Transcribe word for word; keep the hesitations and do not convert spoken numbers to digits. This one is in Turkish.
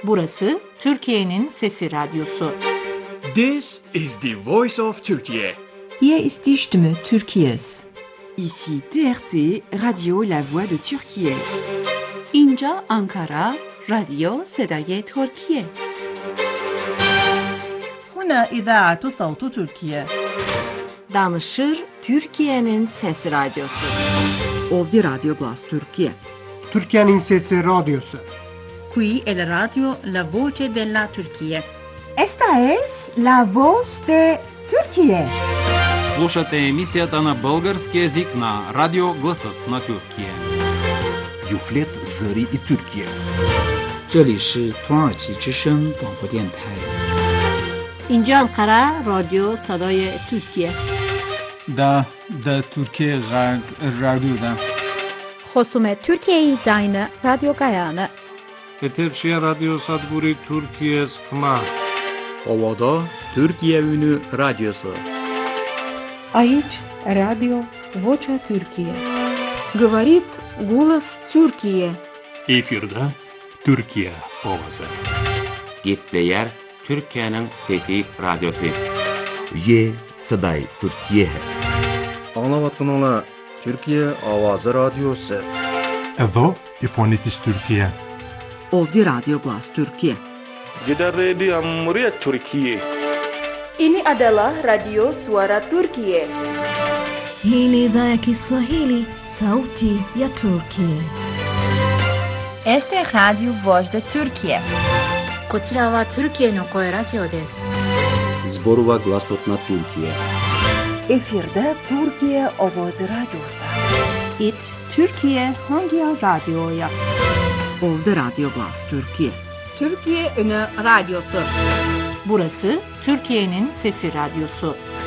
Burası Türkiye'nin Sesi Radyosu. This is the voice of Turkey. Hier ist die Stimme Türkiye's. Ici T R T, Radio La Voix de Türkiye. اینجا آنکارا، رادیو صدای ترکیه. هنا إذاعة صوت تركيا. Danışır Türkiye'nin Sesi Radyosu. Ovdje Radio Glas Türkiye. Türkiye'nin Sesi Radyosu. Qui è la radio La Voce della Turchia. Esta es la voz de Türkiye. Слушате емисията на български език на Радио Гласът на Türkiye. Юфлет Зари и Türkiye. 这里是土耳其之声广播电台。 اینجا انقره رادیو صدای ترکیه. دا دا Türkiye Radyo'da. خصوم Türkiye Zayını Radyo Gayanı. Eterçiye Radyo Sadburi Türkiye Sıkma. Ovada Türkiye Ünü Radyosu. Aici Radio Vocea Türkiye. Говорит голос Türkiye. Efirde Türkiye Ovası. Gitleyer Türkiye'nin Fethi Radyosu. Ye Saday Türkiye. Anlavatkanala Türkiye Avazı Radyosu. Evo İfonitis Türkiye. Ovdje Radio Glas Türkiye. Jeddah Radio Amriyat Türkiye. Ini adalah Radio Suara Turkiye. Hii ni idhaa ya Kiswahili, Sauti ya Turkiye. Este es Radio Voz de Turkiye. こちらはトルキエの声ラジオです。 Zborova Glasot na Türkiye. Efirde Türkiye Ovoz Radyosu. It Türkiye Hangi Radyo'ya? Ovdje Radio Glas Türkiye. Türkiye Ünü Radyosu. Burası Türkiye'nin Sesi Radyosu.